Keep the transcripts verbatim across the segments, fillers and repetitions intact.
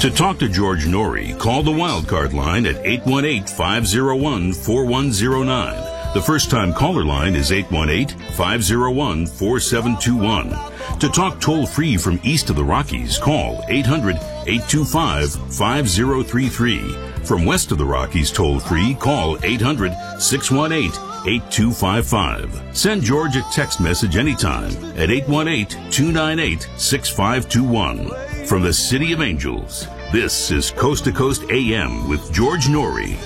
To talk to George Norrie, call the Wildcard line at eight one eight, five oh one, four one oh nine. The first-time caller line is eight one eight, five oh one, four seven two one. To talk toll-free from east of the Rockies, call eight hundred, eight two five, five oh three three. From west of the Rockies toll-free, call eight hundred, six one eight, eight two five five. Send George a text message anytime at eight one eight, two nine eight, six five two one. From the City of Angels, this is Coast to Coast A M with George Norrie.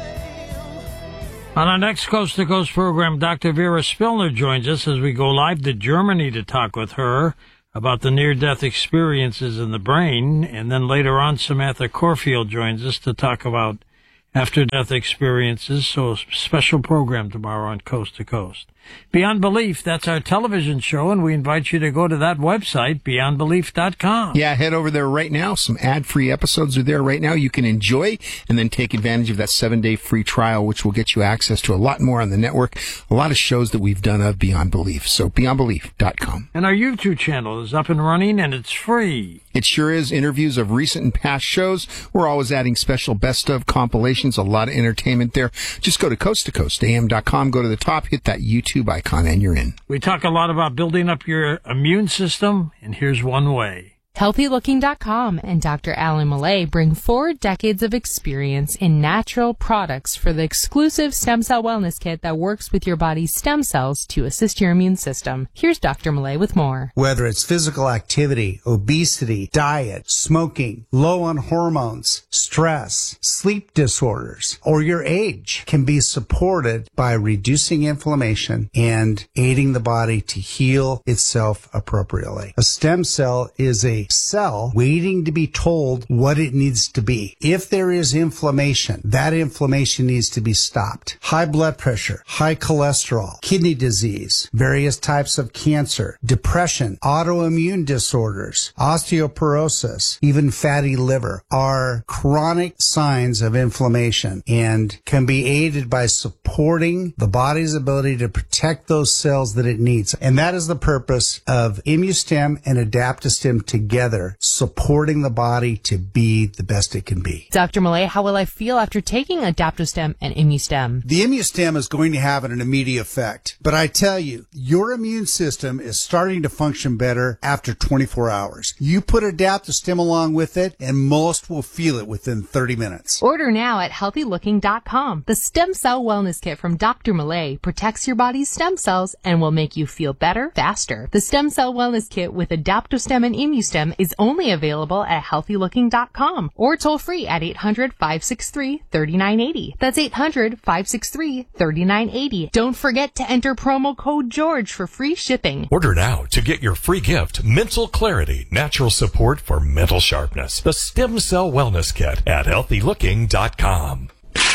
On our next Coast to Coast program, Doctor Vera Spillner joins us as we go live to Germany to talk with her about the near-death experiences in the brain. And then later on, Samantha Corfield joins us to talk about after-death experiences. So a special program tomorrow on Coast to Coast. Beyond Belief, that's our television show, and we invite you to go to that website, beyond belief dot com. Yeah, head over there right now. Some ad-free episodes are there right now you can enjoy, and then take advantage of that seven-day free trial, which will get you access to a lot more on the network, a lot of shows that we've done of Beyond Belief. So beyond belief dot com. And our YouTube channel is up and running, and it's free. It sure is. Interviews of recent and past shows. We're always adding special best-of compilations, a lot of entertainment there. Just go to coast to coast A M dot com, go to the top, hit that YouTube icon, and you're in. We talk a lot about building up your immune system, and here's one way. healthy looking dot com and Doctor Alan Millay bring four decades of experience in natural products for the exclusive Stem Cell Wellness Kit that works with your body's stem cells to assist your immune system. Here's Doctor Millay with more. Whether it's physical activity, obesity, diet, smoking, low on hormones, stress, sleep disorders, or your age can be supported by reducing inflammation and aiding the body to heal itself appropriately. A stem cell is a cell waiting to be told what it needs to be. If there is inflammation, that inflammation needs to be stopped. High blood pressure, high cholesterol, kidney disease, various types of cancer, depression, autoimmune disorders, osteoporosis, even fatty liver are chronic signs of inflammation and can be aided by supporting the body's ability to protect those cells that it needs. And that is the purpose of ImmuStem and AdaptoStem together. Together, supporting the body to be the best it can be. Doctor Millay, how will I feel after taking AdaptoStem and ImmuStem? The ImmuStem is going to have an immediate effect. But I tell you, your immune system is starting to function better after twenty-four hours. You put AdaptoStem along with it, and most will feel it within thirty minutes. Order now at healthy looking dot com. The Stem Cell Wellness Kit from Doctor Millay protects your body's stem cells and will make you feel better, faster. The Stem Cell Wellness Kit with AdaptoStem and ImmuStem is only available at healthy looking dot com or toll free at eight hundred, five six three, three nine eight zero. That's eight hundred, five six three, three nine eight zero. Don't forget to enter promo code George for free shipping. Order now to get your free gift, Mental Clarity, natural support for mental sharpness. The Stem Cell Wellness Kit at healthy looking dot com.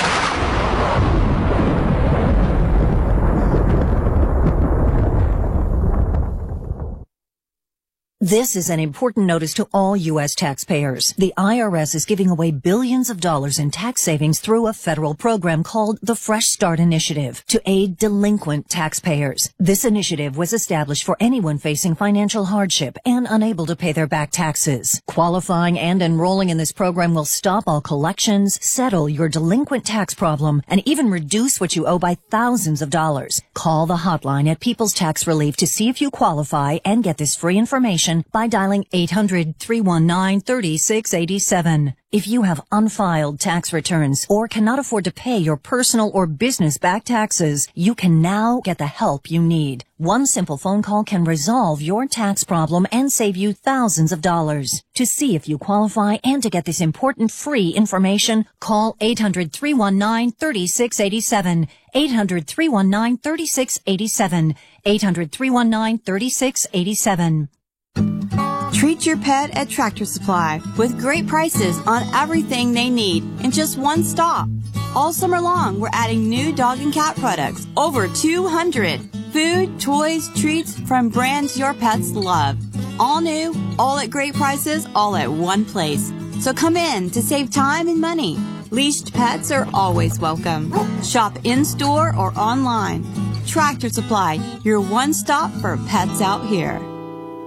This is an important notice to all U S taxpayers. The I R S is giving away billions of dollars in tax savings through a federal program called the Fresh Start Initiative to aid delinquent taxpayers. This initiative was established for anyone facing financial hardship and unable to pay their back taxes. Qualifying and enrolling in this program will stop all collections, settle your delinquent tax problem, and even reduce what you owe by thousands of dollars. Call the hotline at People's Tax Relief to see if you qualify and get this free information by dialing eight hundred, three one nine, three six eight seven. If you have unfiled tax returns or cannot afford to pay your personal or business back taxes, you can now get the help you need. One simple phone call can resolve your tax problem and save you thousands of dollars. To see if you qualify and to get this important free information, call eight hundred, three one nine, three six eight seven. eight hundred, three one nine, three six eight seven. eight hundred, three one nine, three six eight seven. Treat your pet at Tractor Supply with great prices on everything they need in just one stop. All summer long, we're adding new dog and cat products, over two hundred. Food, toys, treats from brands your pets love. All new, all at great prices, all at one place. So come in to save time and money. Leashed pets are always welcome. Shop in-store or online. Tractor Supply, your one stop for pets out here.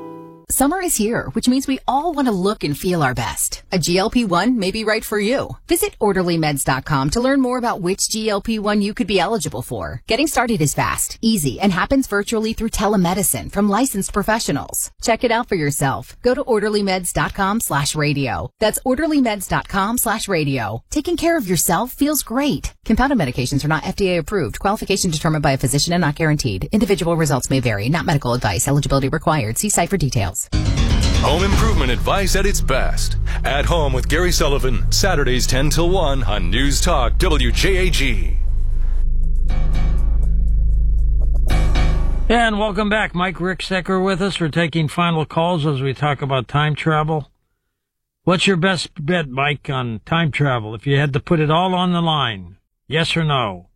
Summer is here, which means we all want to look and feel our best. A G L P one may be right for you. Visit orderly meds dot com to learn more about which G L P one you could be eligible for. Getting started is fast, easy, and happens virtually through telemedicine from licensed professionals. Check it out for yourself. Go to orderly meds dot com slash radio. That's orderly meds dot com slash radio. Taking care of yourself feels great. Compounded medications are not F D A approved. Qualification determined by a physician and not guaranteed. Individual results may vary. Not medical advice. Eligibility required. See site for details. Home improvement advice at its best. At Home with Gary Sullivan, Saturdays ten till one on News Talk W J A G. And welcome back. Mike Ricksecker with us. We're taking final calls as we talk about time travel. What's your best bet, Mike, on time travel? If you had to put it all on the line, yes or no?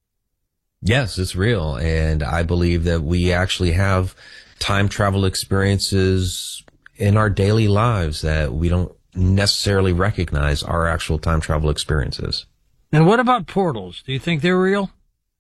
Yes, it's real. And I believe that we actually have time travel experiences in our daily lives that we don't necessarily recognize our actual time travel experiences. And what about portals? Do you think they're real?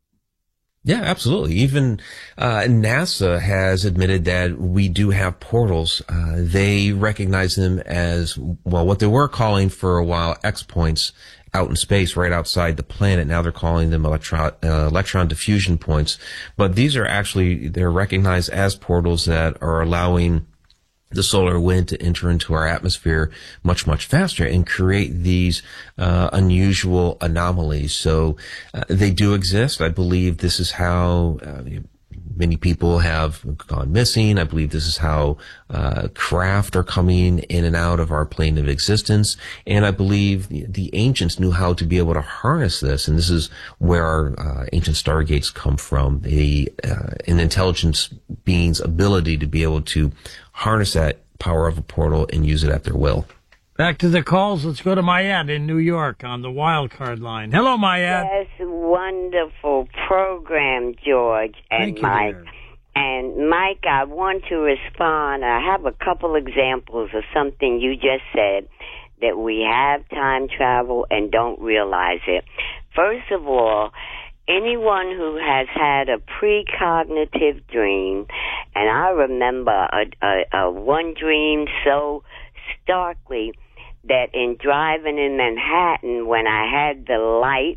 Yeah, absolutely. Even uh, NASA has admitted that we do have portals. Uh, they recognize them as, well, what they were calling for a while X points out in space, right outside the planet. Now they're calling them electron, uh, electron diffusion points. But these are actually, they're recognized as portals that are allowing the solar wind to enter into our atmosphere much, much faster and create these uh, unusual anomalies. So uh, they do exist. I believe this is how uh, many people have gone missing. I believe this is how uh, craft are coming in and out of our plane of existence. And I believe the, the ancients knew how to be able to harness this. And this is where our uh, ancient stargates come from, a, uh, an intelligence being's ability to be able to harness that power of a portal and use it at their will. Back to the calls. Let's go to Mayat in New York on the wild card line. Hello, Mayat. Yes, wonderful program, George and Thank Mike. You, and Mike, I want to respond. I have a couple examples of something you just said, that we have time travel and don't realize it. First of all, anyone who has had a precognitive dream, and I remember a, a, a one dream so starkly that in driving in Manhattan, when I had the light,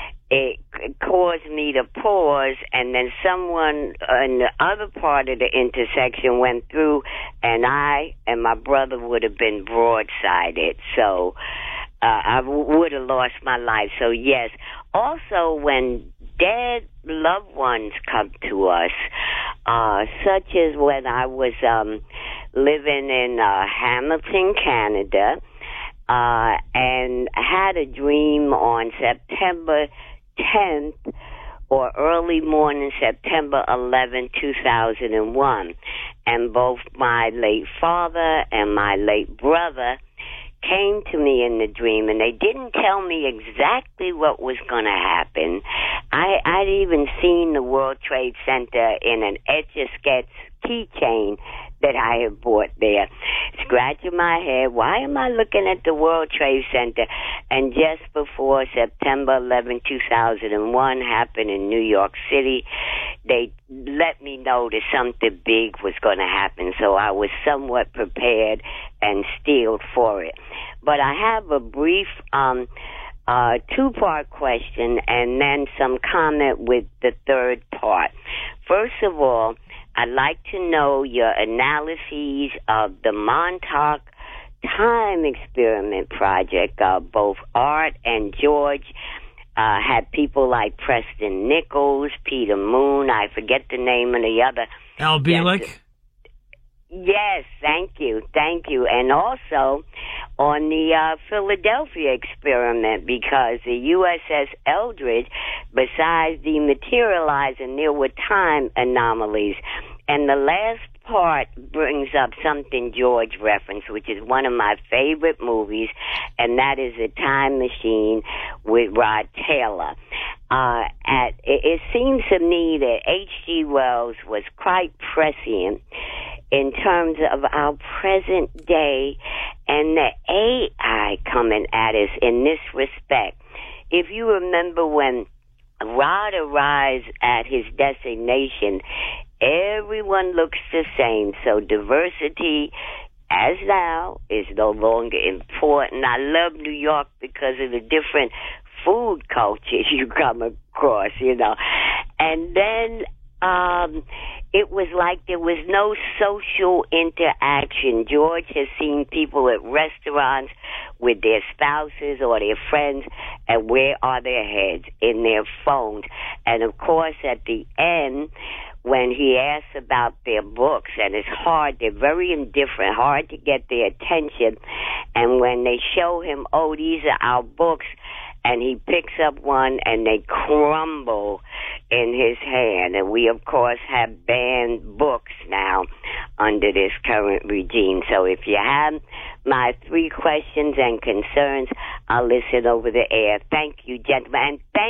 it caused me to pause, and then someone in the other part of the intersection went through, and I and my brother would have been broadsided. So uh, I w- would have lost my life. So yes. Also, when dead loved ones come to us, uh, such as when I was um, living in uh, Hamilton, Canada, uh, and had a dream on September tenth or early morning September eleventh, two thousand one. And both my late father and my late brother came to me in the dream, and they didn't tell me exactly what was going to happen. I, I'd even seen the World Trade Center in an Etch-a-Sketch keychain that I had bought there. Scratching my head, why am I looking at the World Trade Center? And just before September eleventh, two thousand one happened in New York City, they let me know that something big was going to happen, so I was somewhat prepared and steeled for it. But I have a brief um, uh, two-part question and then some comment with the third part. First of all, I'd like to know your analyses of the Montauk Time Experiment Project. Uh, both Art and George uh, had people like Preston Nichols, Peter Moon, I forget the name of the other. Al Bielek? Yes, yes, thank you, thank you. And also on the uh, Philadelphia experiment, because the U S S Eldridge, besides dematerializing, there were time anomalies. And the last part brings up something George referenced, which is one of my favorite movies, and that is A Time Machine with Rod Taylor. Uh, at, it, it seems to me that H G Wells was quite prescient in terms of our present day and the A I coming at us in this respect. If you remember when Rod arrives at his destination Everyone looks the same. So diversity, as now, is no longer important. I love New York because of the different food cultures you come across, you know. And then um, it was like there was no social interaction. George has seen people at restaurants with their spouses or their friends, and where are their heads? In their phones. And, of course, at the end, when he asks about their books, and it's hard, they're very indifferent, hard to get their attention, and when they show him, oh, these are our books, and he picks up one and they crumble in his hand. And we, of course, have banned books now under this current regime. So if you have my three questions and concerns, I'll listen over the air. Thank you, gentlemen. And thank